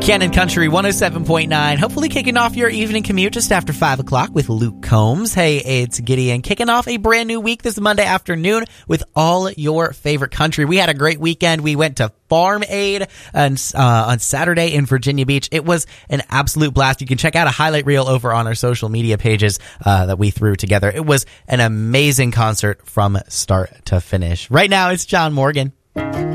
Cannon Country 107.9, hopefully kicking off your evening commute just after 5 o'clock with Luke Combs. Hey, it's Gideon, kicking off a brand new week this Monday afternoon with all your favorite country. We had a great weekend. We went to Farm Aid on Saturday in Virginia Beach. It was an absolute blast. You can check out a highlight reel over on our social media pages that we threw together. It was an amazing concert from start to finish. Right now, it's John Morgan.